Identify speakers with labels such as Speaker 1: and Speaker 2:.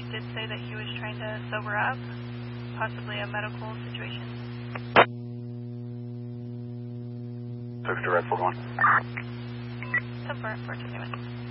Speaker 1: did say that he was trying to sober up, possibly a medical situation.
Speaker 2: 6 direct 41.
Speaker 1: 10-4, 421.